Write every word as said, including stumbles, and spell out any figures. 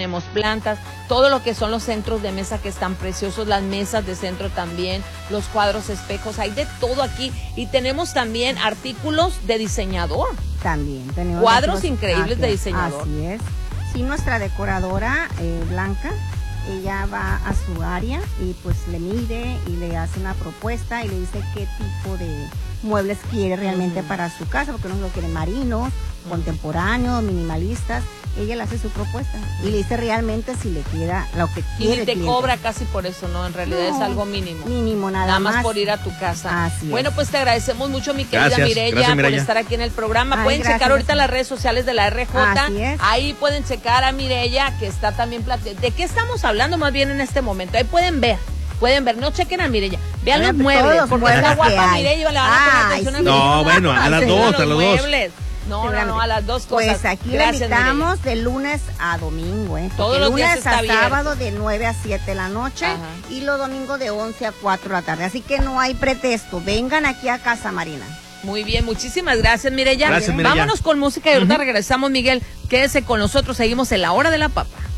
tenemos plantas, todo lo que son los centros de mesa que están preciosos, las mesas de centro también, los cuadros, espejos, hay de todo aquí. Y tenemos también artículos de diseñador. También tenemos cuadros artículos, increíbles así, de diseñador. Así es. Sí, nuestra decoradora eh, Blanca, ella va a su área y pues le mide y le hace una propuesta y le dice qué tipo de muebles quiere realmente uh-huh. para su casa, porque uno lo quiere marinos, uh-huh. contemporáneos, minimalistas. Ella le hace su propuesta y le dice realmente si le queda lo que quiere. Y te cobra casi por eso, ¿no? En realidad no, es algo mínimo. Mínimo, nada, nada más. más por ir a tu casa. Así bueno, es. pues te agradecemos mucho, mi querida gracias, Mireya, gracias, Mireya, por estar aquí en el programa. Ay, pueden gracias, checar ahorita gracias. las redes sociales de la R J. Así es. Ahí pueden checar a Mireya, que está también platicando. ¿De qué estamos hablando más bien en este momento? Ahí pueden ver. Pueden ver, no chequen a Mireya, vean Vean los muebles, los porque muebles está guapa hay. Mireya, le van a poner Ay, atención a sí. Mireya. No, bueno, a las Sí, dos, los a las dos. muebles. No, no, no, a las dos cosas. Pues aquí Gracias, le invitamos Mireya. de lunes a domingo, ¿eh? Todos de los lunes días está a abierto. sábado de nueve a siete de la noche. Ajá. Y los domingos de once a cuatro de la tarde. Así que no hay pretexto. Vengan aquí a Casa Marina. Muy bien, muchísimas gracias, Mireya. Gracias, Mireya. Vámonos con música y ahorita uh-huh. regresamos, Miguel. Quédese con nosotros, seguimos en La Hora de la Papa.